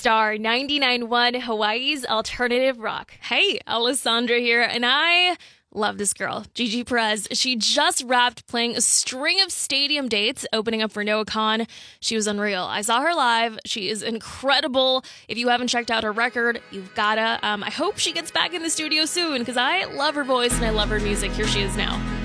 Star 99.1 Hawaii's Alternative Rock. Hey, Alessandra here, and I love this girl, Gigi Perez. She just wrapped playing a string of stadium dates, opening up for Noah Kahan. She was unreal. I saw her live. She is incredible. If you haven't checked out her record, you've gotta. I hope she gets back in the studio soon, because I love her voice and I love her music. Here she is now.